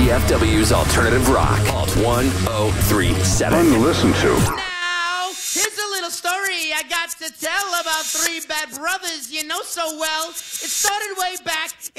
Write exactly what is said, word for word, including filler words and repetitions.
D F W's Alternative Rock. Alt one oh three seven. Fun to listen to. Now, here's a little story I got to tell about three bad brothers you know so well. It started way back